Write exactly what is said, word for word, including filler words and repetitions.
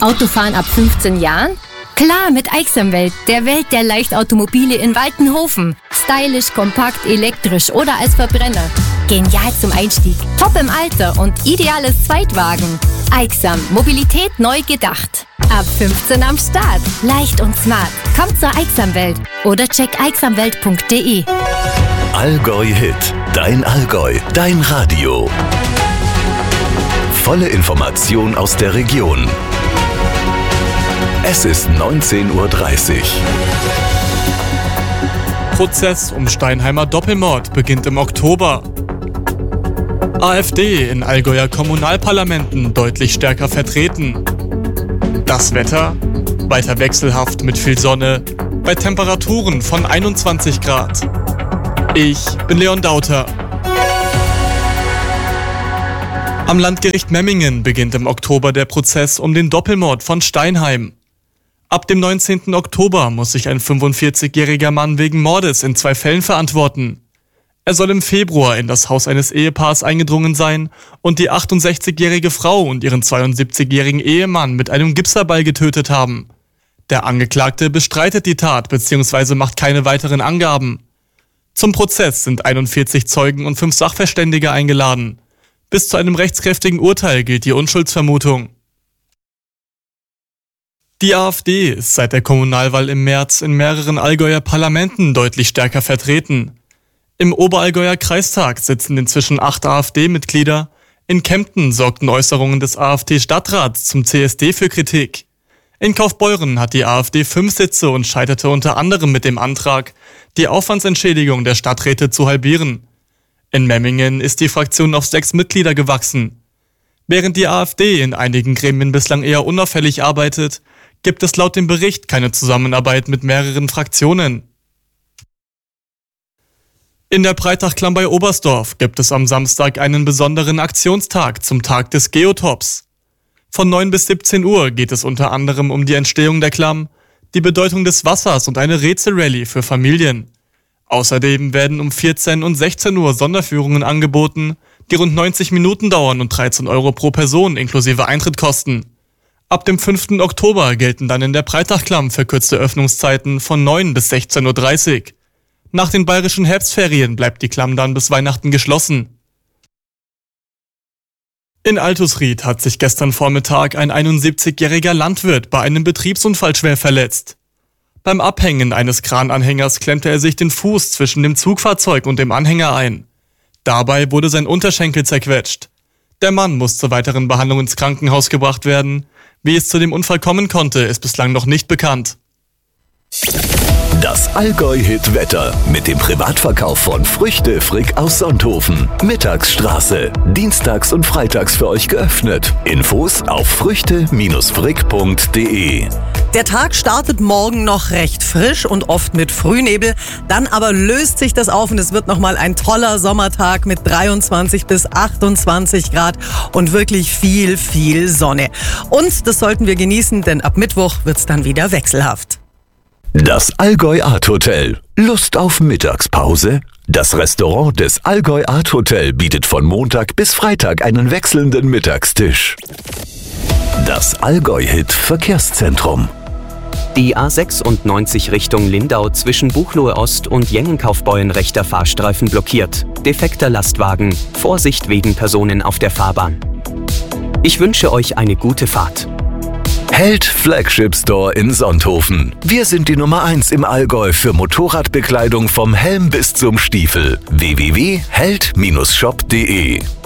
Autofahren ab fünfzehn Jahren? Klar, mit Aixamwelt, der Welt der Leichtautomobile in Waltenhofen. Stylisch, kompakt, elektrisch oder als Verbrenner. Genial zum Einstieg, top im Alter und ideales Zweitwagen. Aixam, Mobilität neu gedacht. Ab fünfzehn am Start. Leicht und smart. Kommt zur Aixamwelt oder check aixamwelt punkt de. Allgäu Hit. Dein Allgäu. Dein Radio. Volle Information aus der Region. Es ist neunzehn Uhr dreißig. Prozess um Steinheimer Doppelmord beginnt im Oktober. AfD in Allgäuer Kommunalparlamenten deutlich stärker vertreten. Das Wetter? Weiter wechselhaft mit viel Sonne, bei Temperaturen von einundzwanzig Grad. Ich bin Leon Dauter. Am Landgericht Memmingen beginnt im Oktober der Prozess um den Doppelmord von Steinheim. Ab dem neunzehnten Oktober muss sich ein fünfundvierzigjähriger Mann wegen Mordes in zwei Fällen verantworten. Er soll im Februar in das Haus eines Ehepaars eingedrungen sein und die achtundsechzigjährige Frau und ihren zweiundsiebzigjährigen Ehemann mit einem Gipsaball getötet haben. Der Angeklagte bestreitet die Tat bzw. macht keine weiteren Angaben. Zum Prozess sind einundvierzig Zeugen und fünf Sachverständige eingeladen. Bis zu einem rechtskräftigen Urteil gilt die Unschuldsvermutung. Die AfD ist seit der Kommunalwahl im März in mehreren Allgäuer Parlamenten deutlich stärker vertreten. Im Oberallgäuer Kreistag sitzen inzwischen acht AfD-Mitglieder. In Kempten sorgten Äußerungen des AfD-Stadtrats zum C S D für Kritik. In Kaufbeuren hat die AfD fünf Sitze und scheiterte unter anderem mit dem Antrag, die Aufwandsentschädigung der Stadträte zu halbieren. In Memmingen ist die Fraktion auf sechs Mitglieder gewachsen. Während die AfD in einigen Gremien bislang eher unauffällig arbeitet, gibt es laut dem Bericht keine Zusammenarbeit mit mehreren Fraktionen. In der Breitachklamm bei Oberstdorf gibt es am Samstag einen besonderen Aktionstag zum Tag des Geotops. Von neun bis siebzehn Uhr geht es unter anderem um die Entstehung der Klamm, die Bedeutung des Wassers und eine Rätselrallye für Familien. Außerdem werden um vierzehn und sechzehn Uhr Sonderführungen angeboten, die rund neunzig Minuten dauern und dreizehn Euro pro Person inklusive Eintritt kosten. Ab dem fünften Oktober gelten dann in der Breitachklamm verkürzte Öffnungszeiten von neun bis sechzehn Uhr dreißig. Nach den bayerischen Herbstferien bleibt die Klamm dann bis Weihnachten geschlossen. In Altusried hat sich gestern Vormittag ein einundsiebzigjähriger Landwirt bei einem Betriebsunfall schwer verletzt. Beim Abhängen eines Krananhängers klemmte er sich den Fuß zwischen dem Zugfahrzeug und dem Anhänger ein. Dabei wurde sein Unterschenkel zerquetscht. Der Mann muss zur weiteren Behandlung ins Krankenhaus gebracht werden. Wie es zu dem Unfall kommen konnte, ist bislang noch nicht bekannt. Das Allgäu-Hit-Wetter mit dem Privatverkauf von Früchte Frick aus Sonthofen. Mittagsstraße. Dienstags und freitags für euch geöffnet. Infos auf früchte frick punkt de. Der Tag startet morgen noch recht frisch und oft mit Frühnebel. Dann aber löst sich das auf und es wird nochmal ein toller Sommertag mit dreiundzwanzig bis achtundzwanzig Grad und wirklich viel, viel Sonne. Und das sollten wir genießen, denn ab Mittwoch wird's dann wieder wechselhaft. Das Allgäu Art Hotel. Lust auf Mittagspause? Das Restaurant des Allgäu Art Hotel bietet von Montag bis Freitag einen wechselnden Mittagstisch. Das Allgäu-Hit Verkehrszentrum. Die A sechsundneunzig Richtung Lindau zwischen Buchloe Ost und Jengenkaufbeuren rechter Fahrstreifen blockiert. Defekter Lastwagen. Vorsicht wegen Personen auf der Fahrbahn. Ich wünsche euch eine gute Fahrt. Held Flagship Store in Sonthofen. Wir sind die Nummer eins im Allgäu für Motorradbekleidung vom Helm bis zum Stiefel. w w w punkt held Bindestrich shop punkt de